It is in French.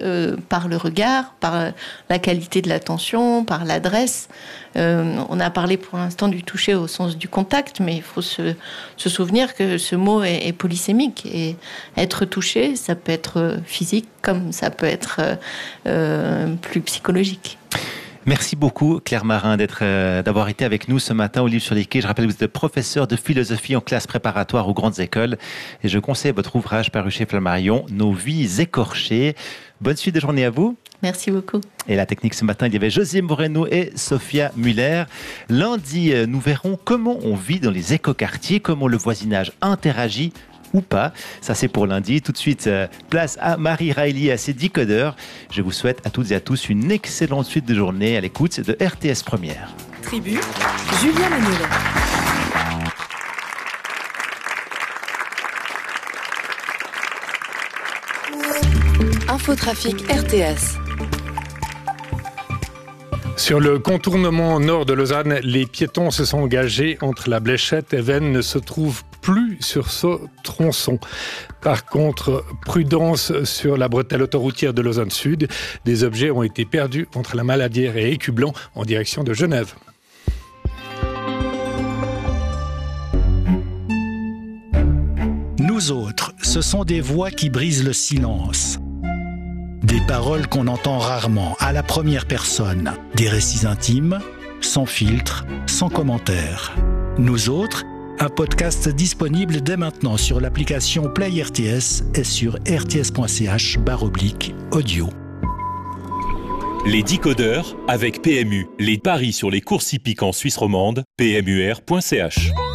par le regard, par la qualité de l'attention, par l'adresse. On a parlé pour l'instant du toucher au sens du contact, mais il faut se souvenir que ce mot est polysémique. Et être touché, ça peut être physique comme ça peut être plus psychologique. Merci beaucoup Claire Marin d'avoir été avec nous ce matin au Livre sur les quais. Je rappelle que vous êtes professeur de philosophie en classe préparatoire aux grandes écoles et je conseille votre ouvrage paru chez Flammarion, Nos vies écorchées. Bonne suite de journée à vous. Merci beaucoup. Et la technique ce matin, il y avait José Moreno et Sophia Muller. Lundi, nous verrons comment on vit dans les écoquartiers, comment le voisinage interagit ou pas. Ça, c'est pour lundi. Tout de suite, place à Marie Riley et à ses décodeurs. Je vous souhaite à toutes et à tous une excellente suite de journée à l'écoute de RTS Première. Tribu, Julien Magnolet. Infotrafic RTS. Sur le contournement nord de Lausanne, les piétons se sont engagés entre la Bléchette et Vennes ne se trouvent plus sur ce tronçon. Par contre, prudence sur la bretelle autoroutière de Lausanne Sud. Des objets ont été perdus entre la Maladière et Écublanc en direction de Genève. Nous autres, ce sont des voix qui brisent le silence. Des paroles qu'on entend rarement, à la première personne. Des récits intimes, sans filtre, sans commentaire. Nous autres, un podcast disponible dès maintenant sur l'application Play RTS et sur rts.ch/audio. Les décodeurs avec PMU. Les paris sur les courses hippiques en Suisse romande, pmur.ch.